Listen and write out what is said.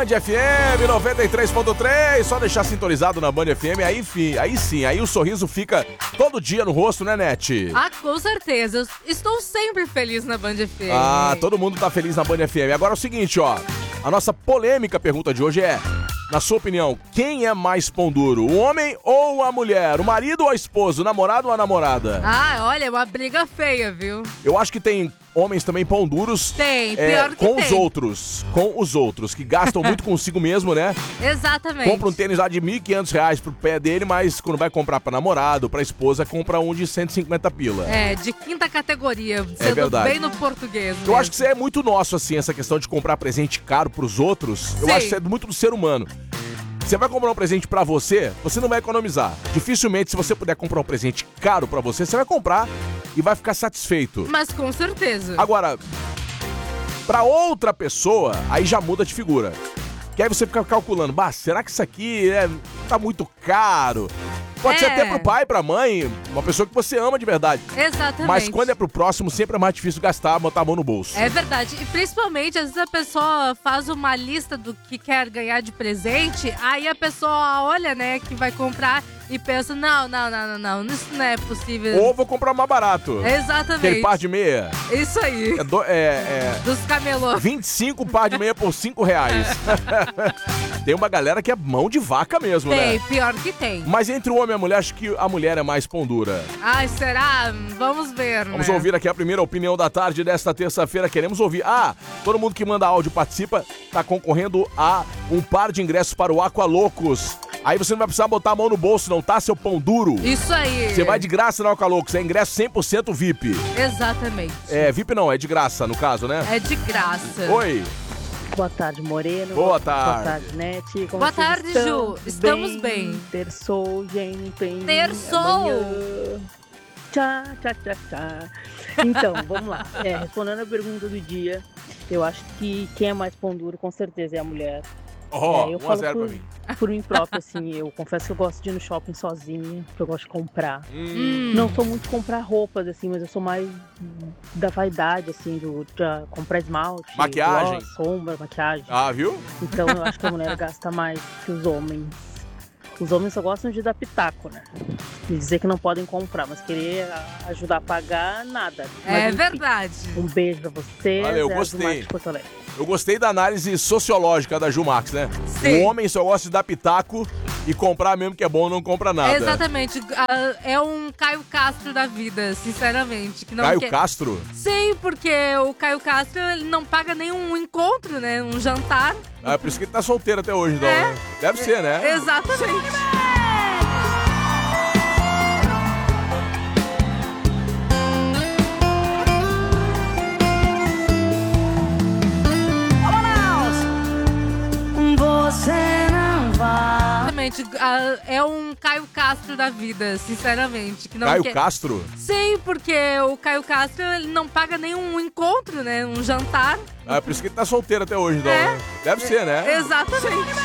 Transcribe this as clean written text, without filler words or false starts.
Band FM 93.3, só deixar sintonizado na Band FM, aí sim, aí o sorriso fica todo dia no rosto, né, Net? Ah, com certeza, eu estou sempre feliz na Band FM. Ah, todo mundo tá feliz na Band FM. Agora é o seguinte, ó, a nossa polêmica pergunta de hoje é, na sua opinião, quem é mais pão duro, o homem ou a mulher, o marido ou a esposa, o namorado ou a namorada? Ah, olha, é uma briga feia, viu? Eu acho que tem homens também pão duros. Tem, pior que com tem. Com os outros, que gastam muito consigo mesmo, né? Exatamente. Compra um tênis lá de R$1.500 pro pé dele, mas quando vai comprar pra namorado, pra esposa, compra um de 150 pila. É, de quinta categoria, sendo verdade. bem no português. Eu acho que isso é muito nosso, assim, essa questão de comprar presente caro pros outros. Eu Sim. acho que isso é muito do ser humano. Você vai comprar um presente pra você, você não vai economizar. Dificilmente, se você puder comprar um presente caro pra você, você vai comprar e vai ficar satisfeito. Mas com certeza. Agora, pra outra pessoa, aí já muda de figura. Que aí você fica calculando, será que isso aqui tá muito caro? Pode ser até pro pai, pra mãe, uma pessoa que você ama de verdade. Exatamente. Mas quando é pro próximo, sempre é mais difícil gastar, botar a mão no bolso. É verdade. E principalmente, às vezes a pessoa faz uma lista do que quer ganhar de presente, aí a pessoa olha, né, que vai comprar e pensa, não, isso não é possível. Ou vou comprar mais barato. Exatamente. Aquele par de meia. Isso aí. Dos camelô. 25 par de meia por R$5. Tem uma galera que é mão de vaca mesmo, né? Tem, pior que tem. Mas entre o homem e a mulher, acho que a mulher é mais pão dura. Ai, será? Vamos ver, Vamos né? ouvir aqui a primeira opinião da tarde desta terça-feira. Queremos ouvir. Todo mundo que manda áudio participa, tá concorrendo a um par de ingressos para o Aqualocos. Aí você não vai precisar botar a mão no bolso, não, tá, seu pão duro? Isso aí. Você vai de graça no Aqualocos, é ingresso 100% VIP. Exatamente. VIP não, é de graça, no caso, né? É de graça. Oi. Boa tarde, Moreno. Boa tarde. Boa tarde, Net. Boa tarde, Ju. Estamos bem. Terçou, gente. Terçou. Amanhã. Tchá. Então, vamos lá. Respondendo a pergunta do dia, eu acho que quem é mais pão duro, com certeza, é a mulher. Eu 1 a 0 pra mim. Por mim próprio, assim, eu confesso que eu gosto de ir no shopping sozinha, porque eu gosto de comprar. Não sou muito de comprar roupas, assim, mas eu sou mais da vaidade, assim, de comprar esmalte, Maquiagem. gloss, sombra, maquiagem. Viu? Então eu acho que a mulher gasta mais que os homens. Os homens só gostam de dar pitaco, né? De dizer que não podem comprar, mas querer ajudar a pagar, nada. Mas, enfim, verdade. Um beijo pra você. Valeu, Zé gostei. Azumar de Porto Alegre. Eu gostei da análise sociológica da Ju Marx, né? Sim. O homem só gosta de dar pitaco e comprar mesmo que é bom, não compra nada. Exatamente. É um Caio Castro da vida, sinceramente. Que não Caio quer... Castro? Sim, porque o Caio Castro ele não paga nenhum encontro, né? Um jantar. É por isso que ele tá solteiro até hoje, então. Né? Deve ser, né? Exatamente. Você não vai. Exatamente. É um Caio Castro da vida, sinceramente. Que não Caio quer... Castro? Sim, porque o Caio Castro ele não paga nenhum encontro, né? Um jantar. É por isso que ele tá solteiro até hoje, então. Deve ser, né? Exatamente.